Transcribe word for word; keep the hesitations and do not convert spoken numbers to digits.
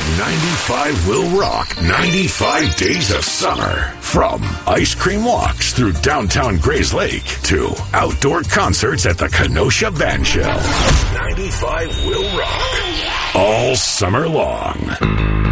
ninety-five will rock ninety-five days of summer. From ice cream walks through downtown Grays Lake to outdoor concerts at the Kenosha Band Shell. ninety-five will rock all summer long.